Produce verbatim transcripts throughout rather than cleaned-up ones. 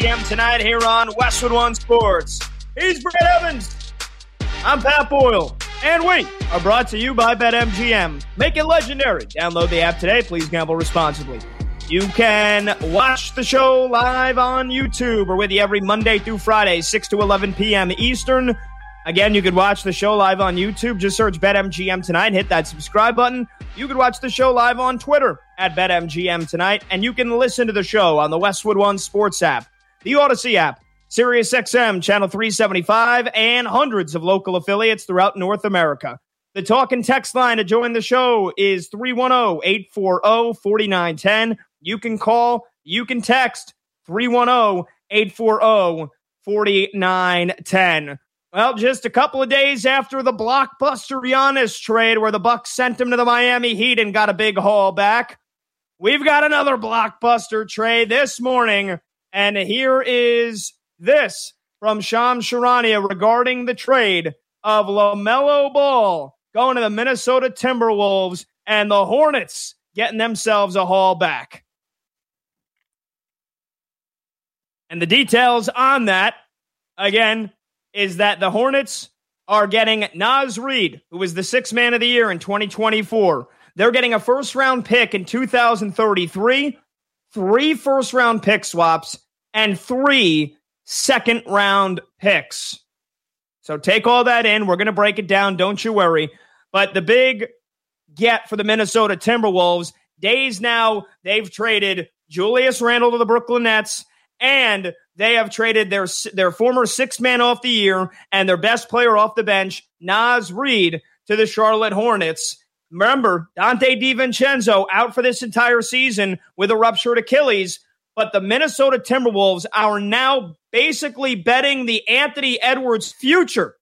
BetMGM tonight here on Westwood One Sports. He's Brett Evans. I'm Pat Boyle. And we are brought to you by BetMGM. Make it legendary. Download the app today. Please gamble responsibly. You can watch the show live on YouTube. We're with you every Monday through Friday, six to eleven p.m. Eastern. Again, you could watch the show live on YouTube. Just search BetMGM tonight and hit that subscribe button. You could watch the show live on Twitter at BetMGM tonight. And you can listen to the show on the Westwood One Sports app, the Odyssey app, Sirius X M, Channel three seventy-five, and hundreds of local affiliates throughout North America. The talk and text line to join the show is three one zero, eight four zero, four nine one zero. You can call, you can text three one zero, eight four zero, four nine one zero. Well, just a couple of days after the blockbuster Giannis trade where the Bucks sent him to the Miami Heat and got a big haul back, we've got another blockbuster trade this morning. And here is this from Shams Charania regarding the trade of LaMelo Ball going to the Minnesota Timberwolves and the Hornets getting themselves a haul back. And the details on that, again, is that the Hornets are getting Naz Reid, who was the sixth man of the year in twenty twenty-four. They're getting a first-round pick in two thousand thirty-three, three first-round pick swaps, and three second-round picks. So take all that in. We're going to break it down. Don't you worry. But the big get for the Minnesota Timberwolves, days now, they've traded Julius Randle to the Brooklyn Nets, and they have traded their their former sixth man off the year and their best player off the bench, Naz Reid, to the Charlotte Hornets. Remember, Dante DiVincenzo out for this entire season with a ruptured Achilles, but the Minnesota Timberwolves are now basically betting the Anthony Edwards future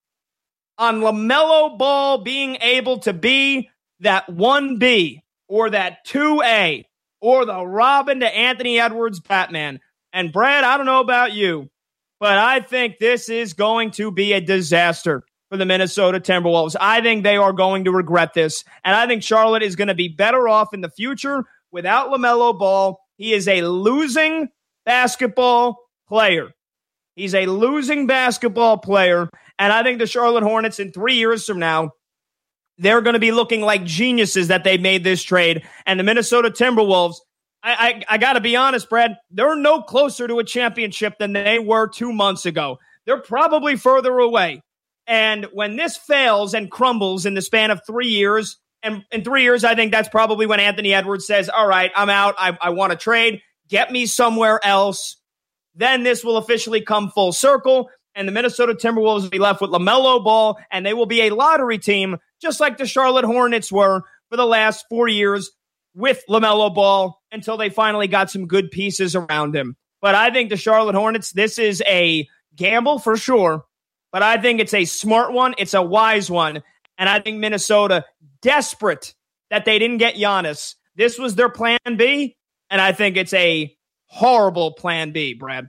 on LaMelo Ball being able to be that one B or that two A or the Robin to Anthony Edwards Batman. And Brad, I don't know about you, but I think this is going to be a disaster for the Minnesota Timberwolves. I think they are going to regret this. And I think Charlotte is going to be better off in the future without LaMelo Ball. He is a losing basketball player. He's a losing basketball player. And I think the Charlotte Hornets in three years from now, they're going to be looking like geniuses that they made this trade. And the Minnesota Timberwolves, I, I, I got to be honest, Brad, they're no closer to a championship than they were two months ago. They're probably further away. And when this fails and crumbles in the span of three years, and in three years, I think that's probably when Anthony Edwards says, all right, I'm out. I, I want to trade. Get me somewhere else. Then this will officially come full circle, and the Minnesota Timberwolves will be left with LaMelo Ball, and they will be a lottery team, just like the Charlotte Hornets were for the last four years with LaMelo Ball until they finally got some good pieces around him. But I think the Charlotte Hornets, this is a gamble for sure, but I think it's a smart one. It's a wise one. And I think Minnesota, desperate that they didn't get Giannis, this was their plan B, and I think it's a horrible plan B, Brad.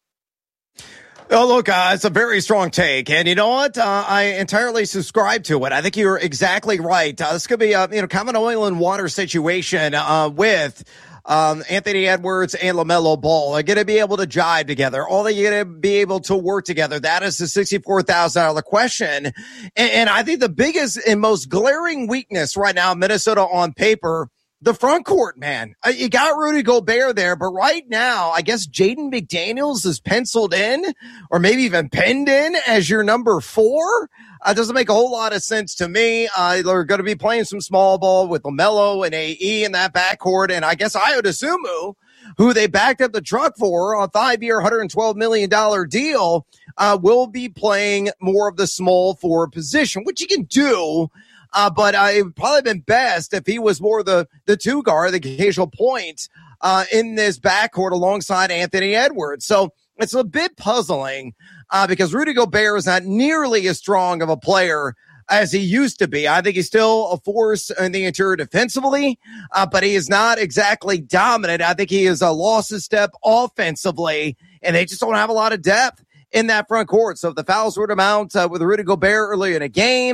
Oh, look, uh, it's a very strong take. And you know what? Uh, I entirely subscribe to it. I think you're exactly right. Uh, this could be a, you know, kind of an oil and water situation uh, with um, Anthony Edwards and LaMelo Ball. They're going to be able to jive together. All they're going to be able to work together. That is the sixty-four thousand dollars question. And, and I think the biggest and most glaring weakness right now, Minnesota on paper, the front court, man. Uh, you got Rudy Gobert there, but right now, I guess Jaden McDaniels is penciled in or maybe even penned in as your number four. Uh, doesn't make a whole lot of sense to me. Uh, they're going to be playing some small ball with LaMelo and A E in that backcourt. And I guess Ayo Dosunmu, who they backed up the truck for on a five-year, one hundred twelve million dollars deal, uh, will be playing more of the small forward position, which he can do. Uh, but uh, it would probably been best if he was more the, the two guard, the occasional point uh, in this backcourt alongside Anthony Edwards. So it's a bit puzzling uh, because Rudy Gobert is not nearly as strong of a player as he used to be. I think he's still a force in the interior defensively, uh, but he is not exactly dominant. I think he is a lost a step offensively, and they just don't have a lot of depth in that front court. So if the fouls were to mount uh, with Rudy Gobert early in a game,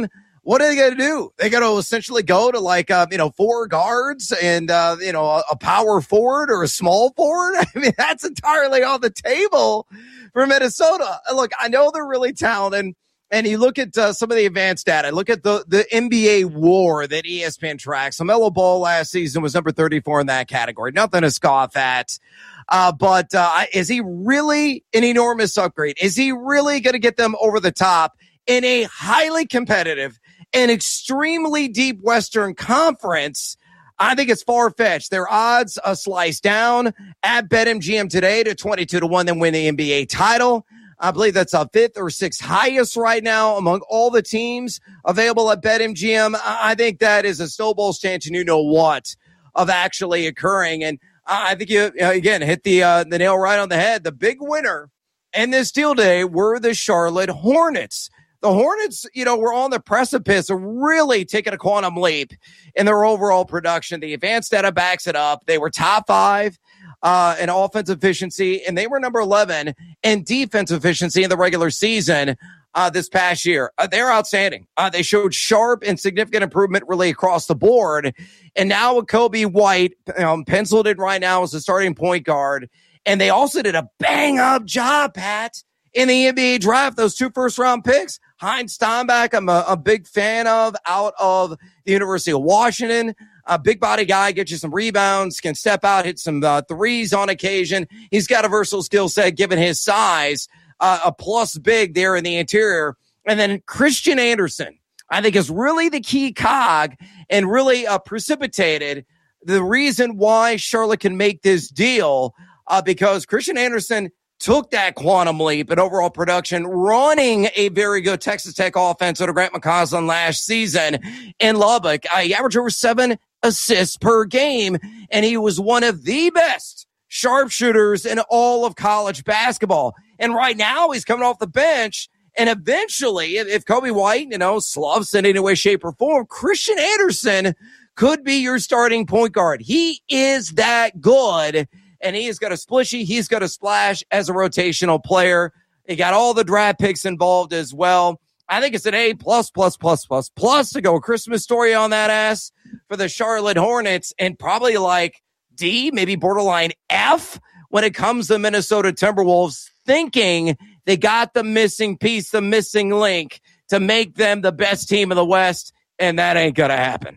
what are they going to do? They got to essentially go to like, uh, you know, four guards and, uh, you know, a, a power forward or a small forward. I mean, that's entirely on the table for Minnesota. Look, I know they're really talented. And you look at uh, some of the advanced data. Look at the, the N B A WAR that E S P N tracks. LaMelo Ball last season was number thirty-four in that category. Nothing to scoff at. Uh, but uh, is he really an enormous upgrade? Is he really going to get them over the top in a highly competitive and extremely deep Western Conference? I think it's far-fetched. Their odds uh, slice down at BetMGM today to twenty-two to one, then win the N B A title. I believe that's a fifth or sixth highest right now among all the teams available at BetMGM. I think that is a snowball's chance, and you know what, of actually occurring. And I think you, again, hit the uh, the nail right on the head. The big winner in this deal day were the Charlotte Hornets. The Hornets, you know, were on the precipice of really taking a quantum leap in their overall production. The advanced data backs it up. They were top five uh, in offensive efficiency, and they were number eleven in defense efficiency in the regular season uh, this past year. Uh, they're outstanding. Uh, they showed sharp and significant improvement really across the board. And now with Kobe White um, penciled in right now as a starting point guard, and they also did a bang-up job, Pat, in the N B A draft, those two first-round picks. Heinz Steinbach, I'm a, a big fan of, out of the University of Washington. A big body guy, gets you some rebounds, can step out, hit some uh, threes on occasion. He's got a versatile skill set given his size, uh, a plus big there in the interior. And then Christian Anderson, I think, is really the key cog and really uh, precipitated the reason why Charlotte can make this deal, uh, because Christian Anderson took that quantum leap in overall production, running a very good Texas Tech offense under Grant McCausland last season in Lubbock. Uh, he averaged over seven assists per game, and he was one of the best sharpshooters in all of college basketball. And right now, he's coming off the bench, and eventually, if, if Kobe White, you know, sloughs in any way, shape, or form, Christian Anderson could be your starting point guard. He is that good. And he has got a splishy. He's got a splash as a rotational player. He got all the draft picks involved as well. I think it's an A plus, plus, plus, plus, plus to go a Christmas story on that ass for the Charlotte Hornets, and probably like D, maybe borderline F when it comes to Minnesota Timberwolves, thinking they got the missing piece, the missing link to make them the best team in the West, and that ain't going to happen.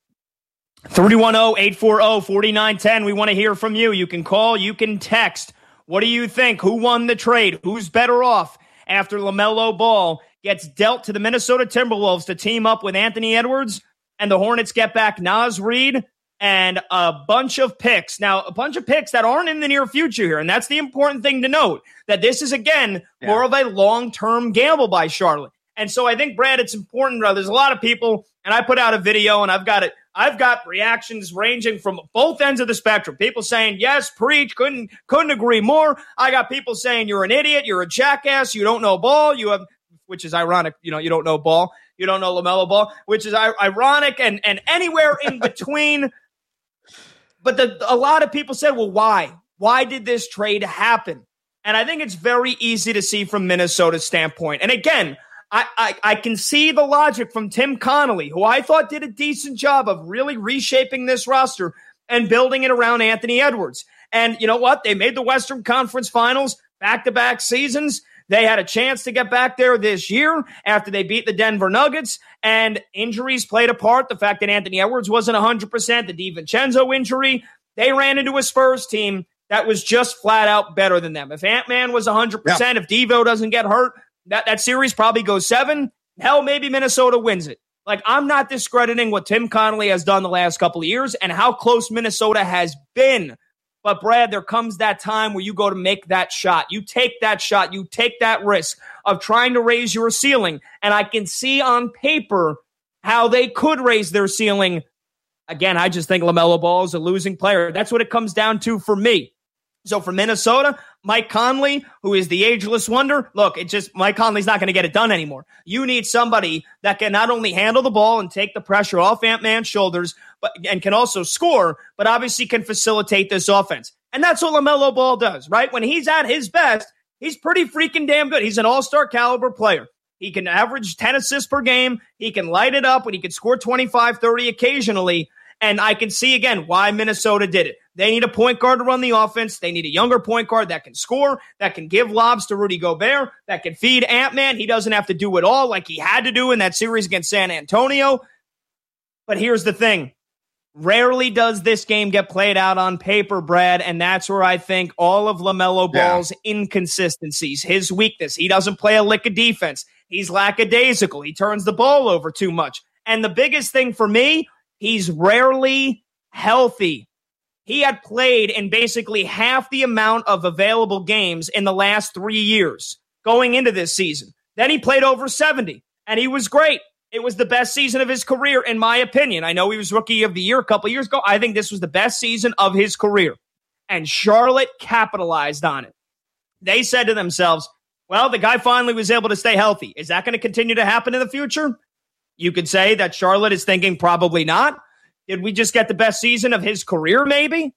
three one zero, eight four zero, four nine one zero. We want to hear from you. You can call, you can text. What do you think? Who won the trade? Who's better off after LaMelo Ball gets dealt to the Minnesota Timberwolves to team up with Anthony Edwards, and the Hornets get back Naz Reid and a bunch of picks? Now, a bunch of picks that aren't in the near future here, and that's the important thing to note, that this is, again, yeah. more of a long-term gamble by Charlotte. And so I think, Brad, it's important. There's a lot of people, and I put out a video, and I've got it. I've got reactions ranging from both ends of the spectrum. People saying, yes, preach, couldn't couldn't agree more. I got people saying you're an idiot, you're a jackass, you don't know ball, you have, which is ironic, you know, you don't know ball, you don't know LaMelo Ball, which is ironic, and, and anywhere in between. But the, a lot of people said, well, why? Why did this trade happen? And I think it's very easy to see from Minnesota's standpoint. And again, I, I, I can see the logic from Tim Connolly, who I thought did a decent job of really reshaping this roster and building it around Anthony Edwards. And you know what? They made the Western Conference Finals back-to-back seasons. They had a chance to get back there this year after they beat the Denver Nuggets, and injuries played a part. The fact that Anthony Edwards wasn't one hundred percent, the DiVincenzo injury, they ran into a Spurs team that was just flat out better than them. If Ant-Man was one hundred percent, yeah. if Devo doesn't get hurt, That that series probably goes seven. Hell, maybe Minnesota wins it. Like, I'm not discrediting what Tim Connolly has done the last couple of years and how close Minnesota has been. But, Brad, there comes that time where you go to make that shot. You take that shot. You take that risk of trying to raise your ceiling. And I can see on paper how they could raise their ceiling. Again, I just think LaMelo Ball is a losing player. That's what it comes down to for me. So for Minnesota, Mike Conley, who is the ageless wonder, look, it just Mike Conley's not going to get it done anymore. You need somebody that can not only handle the ball and take the pressure off Ant-Man's shoulders, but and can also score, but obviously can facilitate this offense. And that's what LaMelo Ball does, right? When he's at his best, he's pretty freaking damn good. He's an all-star caliber player. He can average ten assists per game. He can light it up, and he can score twenty-five, thirty occasionally. And I can see, again, why Minnesota did it. They need a point guard to run the offense. They need a younger point guard that can score, that can give lobs to Rudy Gobert, that can feed Ant-Man. He doesn't have to do it all like he had to do in that series against San Antonio. But here's the thing. Rarely does this game get played out on paper, Brad, and that's where I think all of LaMelo Ball's yeah. inconsistencies, his weakness, he doesn't play a lick of defense. He's lackadaisical. He turns the ball over too much. And the biggest thing for me, he's rarely healthy. He had played in basically half the amount of available games in the last three years going into this season. Then he played over seventy, and he was great. It was the best season of his career, in my opinion. I know he was Rookie of the Year a couple years ago. I think this was the best season of his career. And Charlotte capitalized on it. They said to themselves, well, the guy finally was able to stay healthy. Is that going to continue to happen in the future? You could say that Charlotte is thinking probably not. Did we just get the best season of his career, maybe?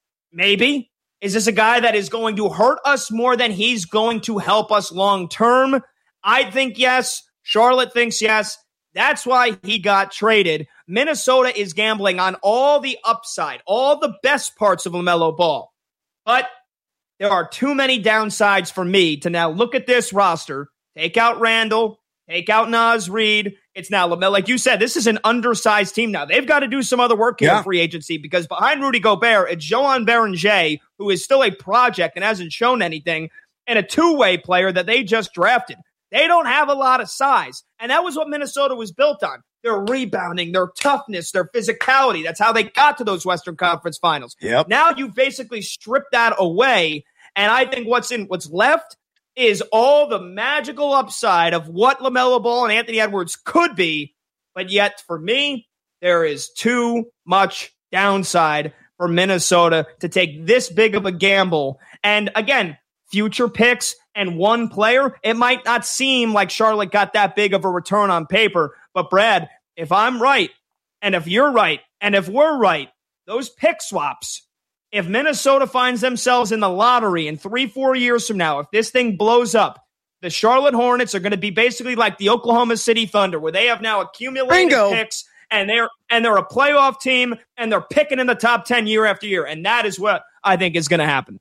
Maybe. Is this a guy that is going to hurt us more than he's going to help us long term? I think yes. Charlotte thinks yes. That's why he got traded. Minnesota is gambling on all the upside, all the best parts of LaMelo Ball. But there are too many downsides for me to now look at this roster, take out Randall, take out Naz Reid. It's now LaMelo. Like you said, this is an undersized team now. They've got to do some other work here yeah. in free agency because behind Rudy Gobert, it's Joan Beranger, who is still a project and hasn't shown anything, and a two-way player that they just drafted. They don't have a lot of size, and that was what Minnesota was built on. Their rebounding, their toughness, their physicality. That's how they got to those Western Conference Finals. Yep. Now you've basically stripped that away, and I think what's in what's left is all the magical upside of what LaMelo Ball and Anthony Edwards could be, but yet for me, there is too much downside for Minnesota to take this big of a gamble. And again, future picks and one player, it might not seem like Charlotte got that big of a return on paper. But Brad, if I'm right, and if you're right, and if we're right, those pick swaps, if Minnesota finds themselves in the lottery in three, four years from now, if this thing blows up, the Charlotte Hornets are going to be basically like the Oklahoma City Thunder, where they have now accumulated Bingo. picks, and they're and they're a playoff team, and they're picking in the top ten year after year. And that is what I think is going to happen.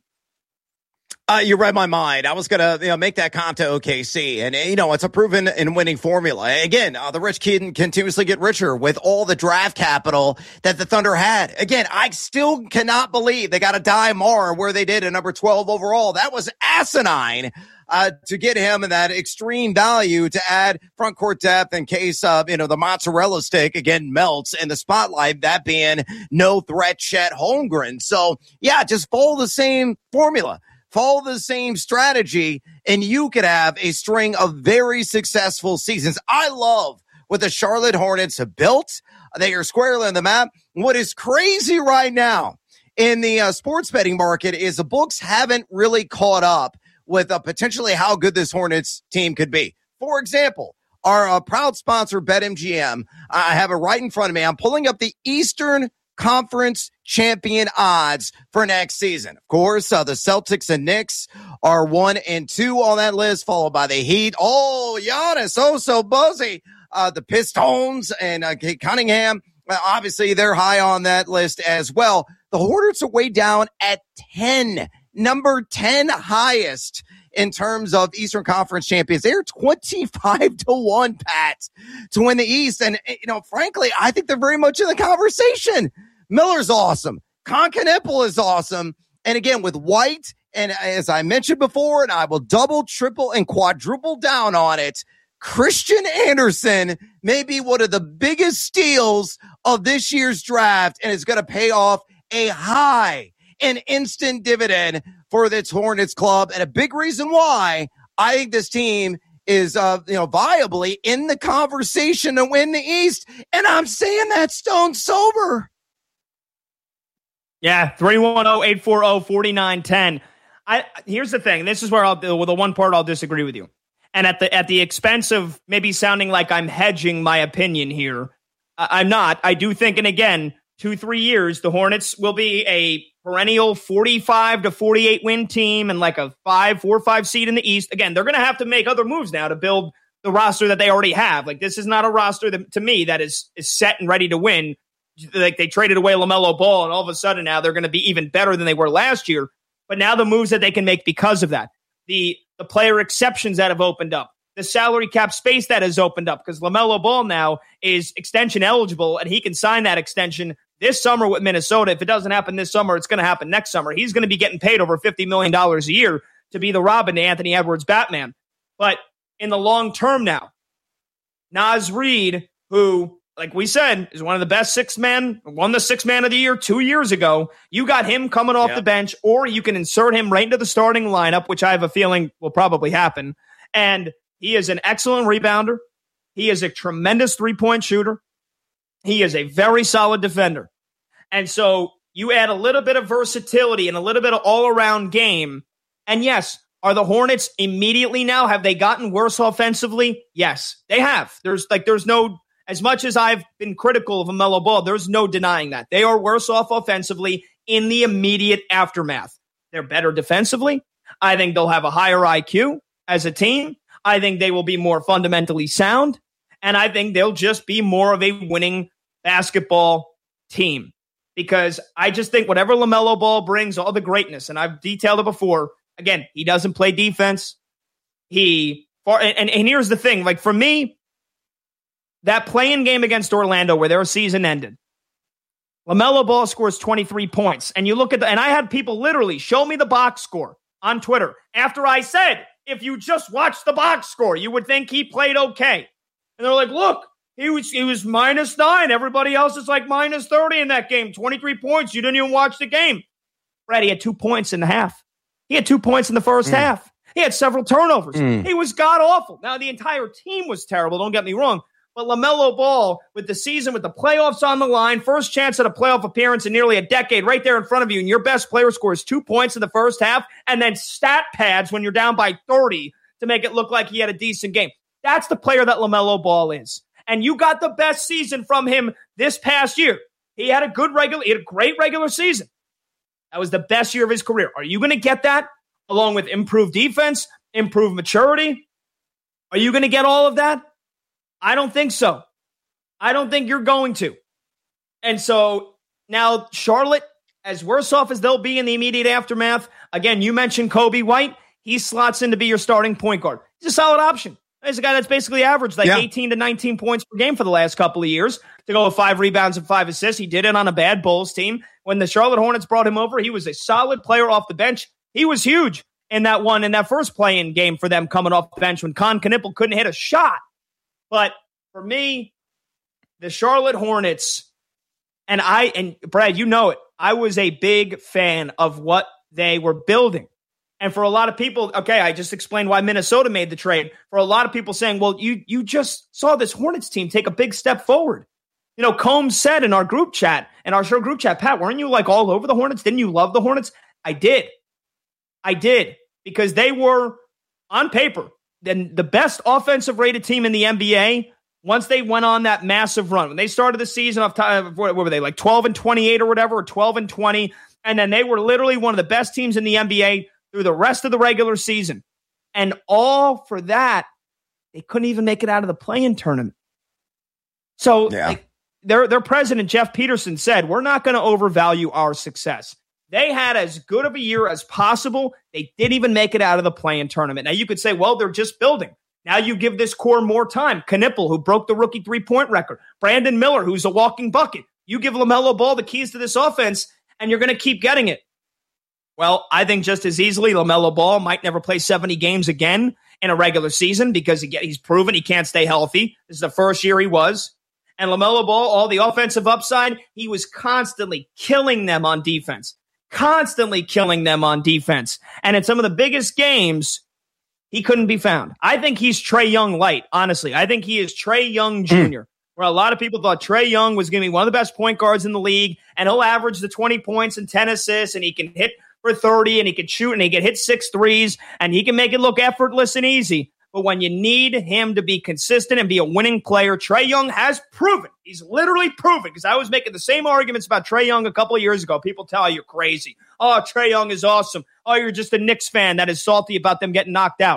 Uh, you read my mind. I was going to you know, make that comp to O K C. And, you know, it's a proven and winning formula. Again, uh, the rich can continuously get richer with all the draft capital that the Thunder had. Again, I still cannot believe they got a Dye Mar where they did at number twelve overall. That was asinine uh, to get him in that extreme value to add front court depth in case, uh, you know, the mozzarella stick, again, melts in the spotlight, that being no threat Chet Holmgren. So, yeah, just follow the same formula. Follow the same strategy, and you could have a string of very successful seasons. I love what the Charlotte Hornets have built. They are squarely on the map. What is crazy right now in the uh, sports betting market is the books haven't really caught up with uh, potentially how good this Hornets team could be. For example, our uh, proud sponsor, BetMGM, I have it right in front of me. I'm pulling up the Eastern Conference champion odds for next season. Of course, uh, the Celtics and Knicks are one and two on that list, followed by the Heat. Oh, Giannis, oh, so buzzy. Uh, the Pistons and uh, Cunningham, uh, obviously they're high on that list as well. The Hornets are way down at ten, number ten highest in terms of Eastern Conference champions. They're twenty-five to one, Pat, to win the East. And, you know, frankly, I think they're very much in the conversation. Miller's awesome. Concanipple is awesome. And again, with White, and as I mentioned before, and I will double, triple, and quadruple down on it, Christian Anderson may be one of the biggest steals of this year's draft, and it's going to pay off a high and instant dividend for this Hornets club. And a big reason why I think this team is, uh, you know, viably in the conversation to win the East. And I'm saying that stone sober. Yeah, three one zero, eight four zero, four nine one zero. I here's the thing. This is where I'll well, the one part I'll disagree with you. And at the at the expense of maybe sounding like I'm hedging my opinion here, I, I'm not. I do think, and again, two, three years, the Hornets will be a perennial forty-five to forty-eight win team and like a five, four, five seed in the East. Again, they're going to have to make other moves now to build the roster that they already have. Like, this is not a roster that, to me, that is, is set and ready to win. Like, they traded away LaMelo Ball, and all of a sudden now they're going to be even better than they were last year. But now the moves that they can make because of that, the the player exceptions that have opened up, the salary cap space that has opened up, because LaMelo Ball now is extension eligible, and he can sign that extension this summer with Minnesota. If it doesn't happen this summer, it's going to happen next summer. He's going to be getting paid over fifty million dollars a year to be the Robin to Anthony Edwards Batman. But in the long term now, Naz Reid, who, like we said, is one of the best six man, won the six man of the year two years ago. You got him coming off yeah. the bench, or you can insert him right into the starting lineup, which I have a feeling will probably happen. And he is an excellent rebounder. He is a tremendous three-point shooter. He is a very solid defender. And so you add a little bit of versatility and a little bit of all-around game. And yes, are the Hornets immediately now, have they gotten worse offensively? Yes, they have. There's like, there's no, as much as I've been critical of LaMelo Ball, there's no denying that. They are worse off offensively in the immediate aftermath. They're better defensively. I think they'll have a higher I Q as a team. I think they will be more fundamentally sound. And I think they'll just be more of a winning basketball team. Because I just think whatever LaMelo Ball brings, all the greatness, and I've detailed it before, again, he doesn't play defense. He, and, and here's the thing, like for me, that play-in game against Orlando where their season ended, LaMelo Ball scores twenty-three points. And you look at the, and I had people literally show me the box score on Twitter after I said, if you just watch the box score, you would think he played okay. And they're like, look, he was he was minus nine. Everybody else is like minus thirty in that game. twenty-three points. You didn't even watch the game. Brad, he had two points in the half. He had two points in the first mm. half. He had several turnovers. Mm. He was god-awful. Now, the entire team was terrible. Don't get me wrong. But LaMelo Ball, with the season, with the playoffs on the line, first chance at a playoff appearance in nearly a decade, right there in front of you, and your best player scores two points in the first half, and then stat pads when you're down by thirty to make it look like he had a decent game. That's the player that LaMelo Ball is. And you got the best season from him this past year. He had a good regular, he had a great regular season. That was the best year of his career. Are you going to get that along with improved defense, improved maturity? Are you going to get all of that? I don't think so. I don't think you're going to. And so now Charlotte, as worse off as they'll be in the immediate aftermath, again, you mentioned Kobe White. He slots in to be your starting point guard. He's a solid option. He's a guy that's basically averaged like yeah. eighteen to nineteen points per game for the last couple of years to go with five rebounds and five assists. He did it on a bad Bulls team. When the Charlotte Hornets brought him over, he was a solid player off the bench. He was huge in that one, in that first play-in game for them coming off the bench when Con Knippel couldn't hit a shot. But for me, the Charlotte Hornets, and I, and Brad, you know it, I was a big fan of what they were building. And for a lot of people, okay, I just explained why Minnesota made the trade. For a lot of people saying, well, you you just saw this Hornets team take a big step forward. You know, Combs said in our group chat, in our show group chat, Pat, weren't you like all over the Hornets? Didn't you love the Hornets? I did. I did. Because they were, on paper, then the best offensive rated team in the N B A once they went on that massive run. When they started the season off time, what were they, like twelve and twenty-eight or whatever, or twelve and twenty, and then they were literally one of the best teams in the N B A through the rest of the regular season. And all for that, they couldn't even make it out of the play-in tournament. So yeah. like, their, their president, Jeff Peterson, said, we're not going to overvalue our success. They had as good of a year as possible. They didn't even make it out of the play-in tournament. Now, you could say, well, they're just building. Now you give this core more time. Knippel, who broke the rookie three-point record. Brandon Miller, who's a walking bucket. You give LaMelo Ball the keys to this offense, and you're going to keep getting it. Well, I think just as easily, LaMelo Ball might never play seventy games again in a regular season because he get, he's proven he can't stay healthy. This is the first year he was. And LaMelo Ball, all the offensive upside, he was constantly killing them on defense. Constantly killing them on defense. And in some of the biggest games, he couldn't be found. I think he's Trae Young light, honestly. I think he is Trae Young Junior, mm. where a lot of people thought Trae Young was going to be one of the best point guards in the league, and he'll average the twenty points and ten assists, and he can hit for thirty, and he can shoot, and he can hit six threes, and he can make it look effortless and easy. But when you need him to be consistent and be a winning player, Trae Young has proven. He's literally proven, because I was making the same arguments about Trae Young a couple of years ago. People tell you you're crazy. Oh, Trae Young is awesome. Oh, you're just a Knicks fan that is salty about them getting knocked out.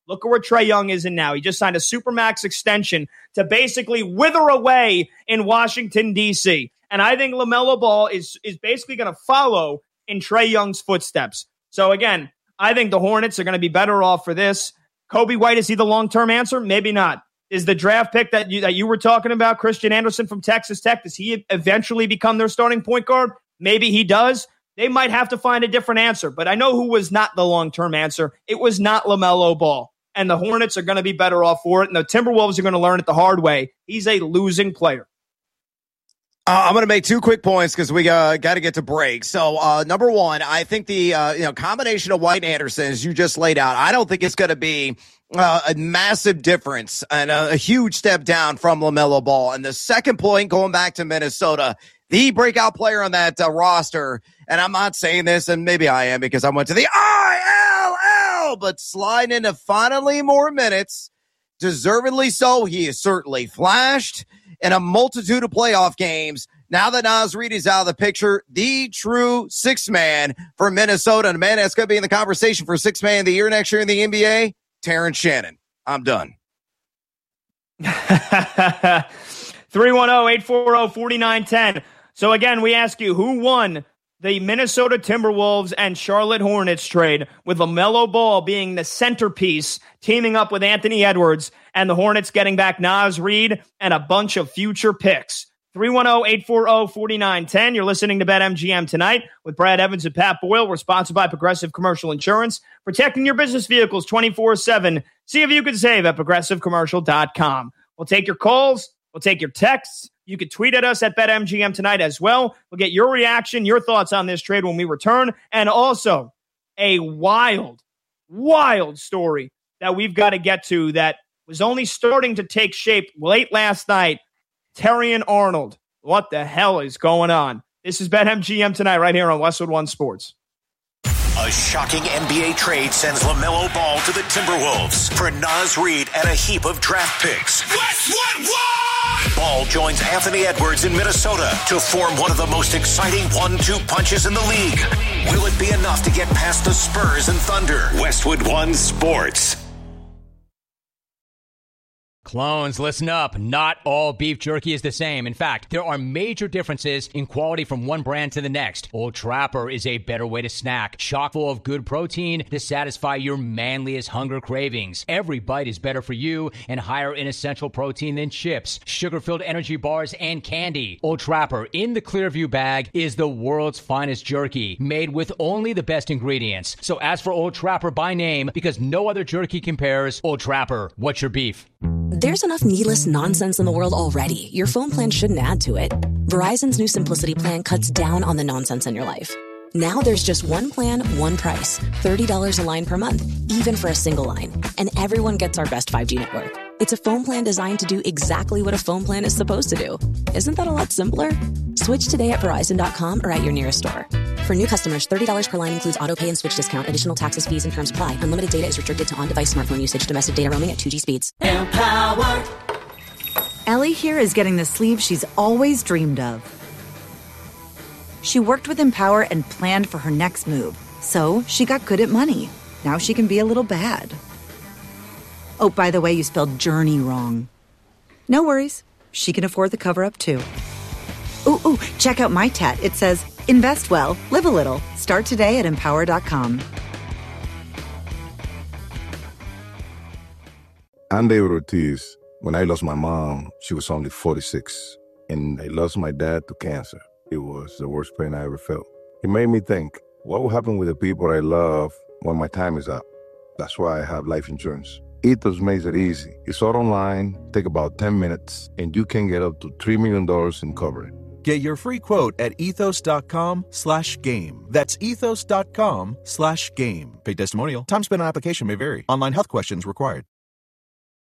Look at where Trae Young is in now. He just signed a Supermax extension to basically wither away in Washington, D C. And I think LaMelo Ball is, is basically going to follow in Trae Young's footsteps. So again, I think the Hornets are going to be better off for this. Kobe White, is he the long-term answer? Maybe not. Is the draft pick that you, that you were talking about, Christian Anderson from Texas Tech, does he eventually become their starting point guard? Maybe he does. They might have to find a different answer. But I know who was not the long-term answer. It was not LaMelo Ball. And the Hornets are going to be better off for it. And the Timberwolves are going to learn it the hard way. He's a losing player. Uh, I'm going to make two quick points because we uh, got to get to break. So, uh, number one, I think the uh, you know combination of White and Anderson, as you just laid out, I don't think it's going to be uh, a massive difference and a, a huge step down from LaMelo Ball. And the second point, going back to Minnesota, the breakout player on that uh, roster, and I'm not saying this, and maybe I am because I went to the I L L, but sliding into finally more minutes, deservedly so. He has certainly flashed in a multitude of playoff games. Now that Naz Reid is out of the picture, the true sixth man for Minnesota, and a man that's going to be in the conversation for sixth man of the year next year in the N B A, Terrence Shannon. I'm done. three one zero, eight four zero, four nine one zero. So again, we ask you, who won the Minnesota Timberwolves and Charlotte Hornets trade, with LaMelo Ball being the centerpiece, teaming up with Anthony Edwards, and the Hornets getting back Naz Reid and a bunch of future picks? three one zero, eight four zero, four nine one zero. You're listening to BetMGM tonight with Brad Evans and Pat Boyle. We're sponsored by Progressive Commercial Insurance, protecting your business vehicles twenty-four seven. See if you can save at progressive commercial dot com. We'll take your calls. We'll take your texts. You can tweet at us at BetMGM tonight as well. We'll get your reaction, your thoughts on this trade when we return. And also a wild, wild story that we've got to get to that was only starting to take shape late last night. Terrion Arnold. What the hell is going on? This is BetMGM tonight right here on Westwood One Sports. A shocking N B A trade sends LaMelo Ball to the Timberwolves for Naz Reid and a heap of draft picks. Westwood One! Ball joins Anthony Edwards in Minnesota to form one of the most exciting one two punches in the league. Will it be enough to get past the Spurs and Thunder? Westwood One Sports. Clones, listen up. Not all beef jerky is the same. In fact, there are major differences in quality from one brand to the next. Old Trapper is a better way to snack, chock full of good protein to satisfy your manliest hunger cravings. Every bite is better for you and higher in essential protein than chips, sugar-filled energy bars, and candy. Old Trapper in the Clearview bag is the world's finest jerky, made with only the best ingredients. So ask for Old Trapper by name because no other jerky compares. Old Trapper, what's your beef? There's enough needless nonsense in the world already. Your phone plan shouldn't add to it. Verizon's new Simplicity plan cuts down on the nonsense in your life. Now there's just one plan, one price. thirty dollars a line per month, even for a single line. And everyone gets our best five G network. It's a phone plan designed to do exactly what a phone plan is supposed to do. Isn't that a lot simpler? Switch today at Verizon dot com or at your nearest store. For new customers, thirty dollars per line includes autopay and switch discount. Additional taxes, fees, and terms apply. Unlimited data is restricted to on-device smartphone usage. Domestic data roaming at two G speeds. Empower. Ellie here is getting the sleeve she's always dreamed of. She worked with Empower and planned for her next move. So she got good at money. Now she can be a little bad. Oh, by the way, you spelled journey wrong. No worries. She can afford the cover-up, too. Ooh, ooh, check out my tat. It says, invest well, live a little. Start today at empower dot com. I'm David Ortiz. When I lost my mom, she was only forty-six. And I lost my dad to cancer. It was the worst pain I ever felt. It made me think, what will happen with the people I love when my time is up? That's why I have life insurance. Ethos makes it easy. It's all online, take about ten minutes, and you can get up to three million dollars in coverage. Get your free quote at ethos.com slash game. That's ethos.com slash game. Paid testimonial. Time spent on application may vary. Online health questions required.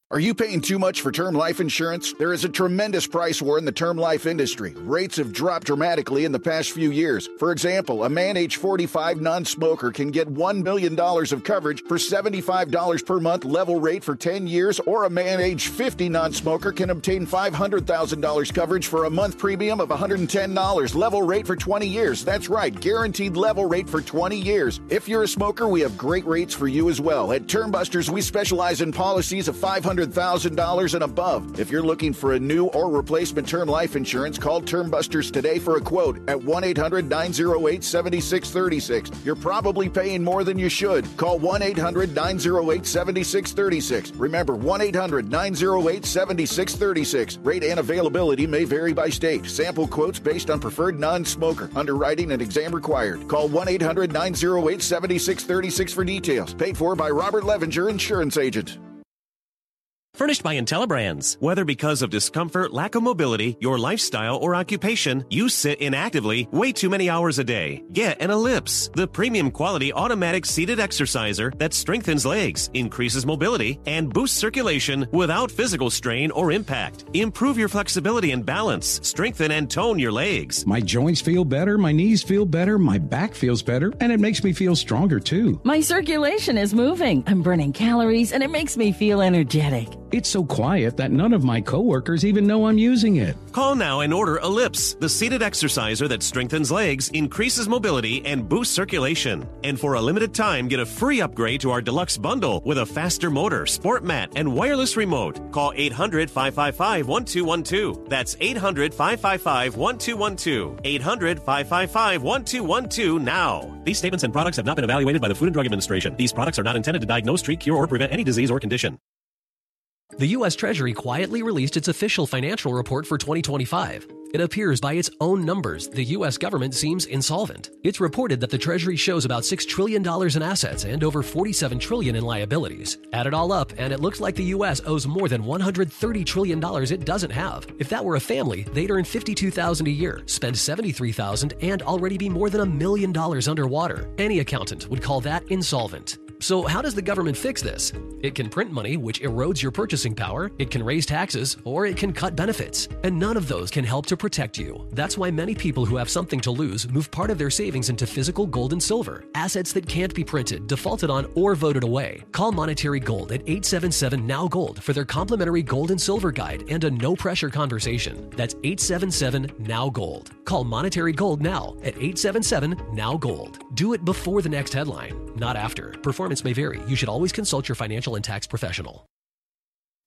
Are you paying too much for term life insurance? There is a tremendous price war in the term life industry. Rates have dropped dramatically in the past few years. For example, a man age forty-five non-smoker can get one million dollars of coverage for seventy-five dollars per month level rate for ten years, or a man age fifty non-smoker can obtain five hundred thousand dollars coverage for a month premium of one hundred ten dollars level rate for twenty years. That's right, guaranteed level rate for twenty years. If you're a smoker, we have great rates for you as well. At Term Busters, we specialize in policies of five hundred thousand dollars and above. If you're looking for a new or replacement term life insurance, call Term Busters today for a quote at one eight hundred nine oh eight seven six three six. You're probably paying more than you should. Call one eight hundred nine oh eight seven six three six. Remember, one eight hundred nine oh eight seven six three six. Rate and availability may vary by state. Sample quotes based on preferred non-smoker. Underwriting and exam required. Call one eight hundred nine oh eight seven six three six for details. Paid for by Robert Levinger, Insurance Agent. Furnished by IntelliBrands. Whether because of discomfort, lack of mobility, your lifestyle, or occupation, you sit inactively way too many hours a day. Get an Ellipse, the premium quality automatic seated exerciser that strengthens legs, increases mobility, and boosts circulation without physical strain or impact. Improve your flexibility and balance. Strengthen and tone your legs. My joints feel better, my knees feel better, my back feels better, and it makes me feel stronger too. My circulation is moving. I'm burning calories, and it makes me feel energetic. It's so quiet that none of my coworkers even know I'm using it. Call now and order Ellipse, the seated exerciser that strengthens legs, increases mobility, and boosts circulation. And for a limited time, get a free upgrade to our deluxe bundle with a faster motor, sport mat, and wireless remote. Call eight hundred five five five one two one two. That's eight hundred five five five one two one two. eight hundred five five five one two one two now. These statements and products have not been evaluated by the Food and Drug Administration. These products are not intended to diagnose, treat, cure, or prevent any disease or condition. The U S Treasury quietly released its official financial report for twenty twenty-five. It appears by its own numbers, the U S government seems insolvent. It's reported that the Treasury shows about six trillion dollars in assets and over forty-seven trillion dollars in liabilities. Add it all up, and it looks like the U S owes more than one hundred thirty trillion dollars it doesn't have. If that were a family, they'd earn fifty-two thousand dollars a year, spend seventy-three thousand dollars, and already be more than a million dollars underwater. Any accountant would call that insolvent. So how does the government fix this? It can print money, which erodes your purchasing power, it can raise taxes, or it can cut benefits. And none of those can help to protect you. That's why many people who have something to lose move part of their savings into physical gold and silver, assets that can't be printed, defaulted on, or voted away. Call Monetary Gold at eight seven seven N O W Gold for their complimentary gold and silver guide and a no-pressure conversation. That's eight seven seven N O W Gold. Call Monetary Gold now at eight seven seven N O W Gold. Do it before the next headline, not after. Performance may vary. You should always consult your financial and tax professional.